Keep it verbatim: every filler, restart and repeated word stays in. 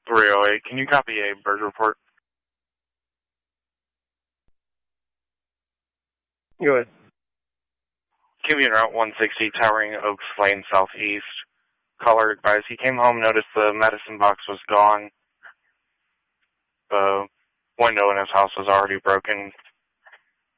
three oh eight. Can you copy a bird report? Go ahead. Commute Route one sixty, Towering Oaks Lane Southeast. Caller advised he came home, noticed the medicine box was gone. The window in his house was already broken.